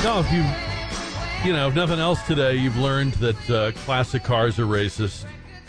No, if nothing else today, you've learned that classic cars are racist.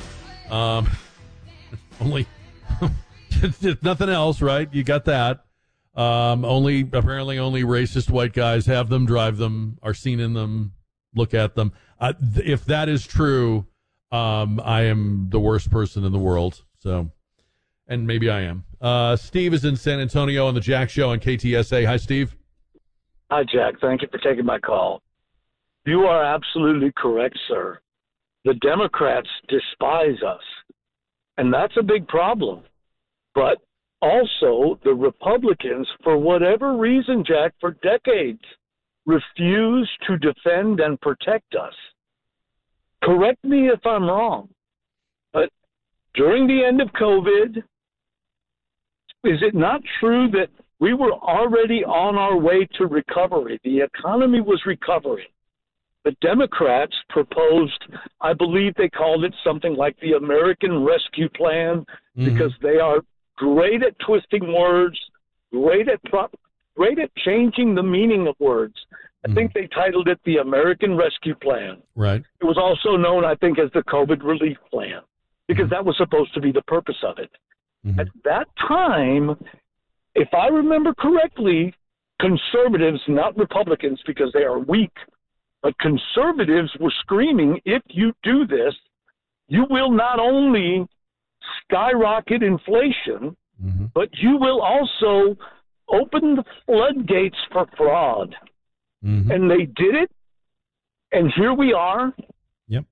Only, if nothing else, right? You got that. Apparently only racist white guys have them, drive them, are seen in them, look at them. If that is true, I am the worst person in the world. So, and maybe I am. Steve is in San Antonio on the Jack Show on KTSA. Hi, Steve. Hi, Jack. Thank you for taking my call. You are absolutely correct, sir. The Democrats despise us, and that's a big problem. But also, the Republicans, for whatever reason, Jack, for decades, refuse to defend and protect us. Correct me if I'm wrong, but during the end of COVID, is it not true that we were already on our way to recovery? The economy was recovering. The Democrats proposed, I believe they called it something like the American Rescue Plan, because they are great at twisting words, great at changing the meaning of words. I think they titled it the American Rescue Plan. Right. It was also known, I think, as the COVID Relief Plan, because that was supposed to be the purpose of it. At that time, if I remember correctly, conservatives, not Republicans because they are weak, but conservatives were screaming, if you do this, you will not only skyrocket inflation, but you will also open the floodgates for fraud. And they did it, and here we are. Yep.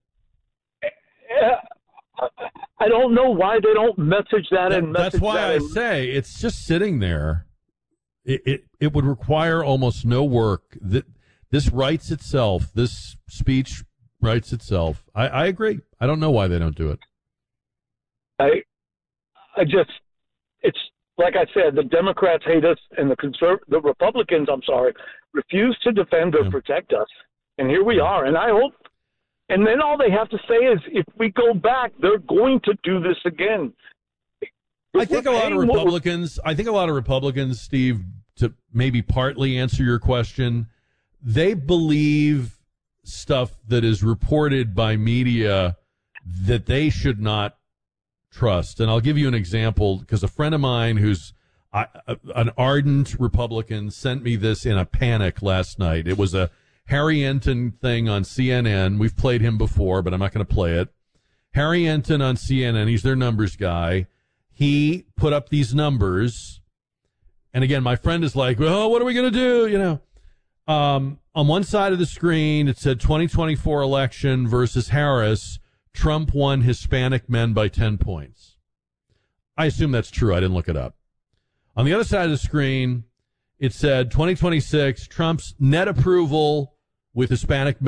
I don't know why they don't message that and message that. That's why I say it's just sitting there. It would require almost no work. This writes itself. This speech writes itself. I agree. I don't know why they don't do it. It's like I said, the Democrats hate us, and the Republicans, refuse to defend or protect us. And here we are. And I hope. And then all they have to say is, if we go back, they're going to do this again. I think a lot of Republicans, Steve, to maybe partly answer your question, they believe stuff that is reported by media that they should not trust. And I'll give you an example, because a friend of mine who's an ardent Republican sent me this in a panic last night. It was a Harry Enton thing on CNN. We've played him before, but I'm not going to play it. Harry Enton on CNN, he's their numbers guy. He put up these numbers. And again, my friend is like, well, what are we going to do? On one side of the screen, it said 2024 election versus Harris. Trump won Hispanic men by 10 points. I assume that's true. I didn't look it up. On the other side of the screen, it said 2026, Trump's net approval with Hispanic men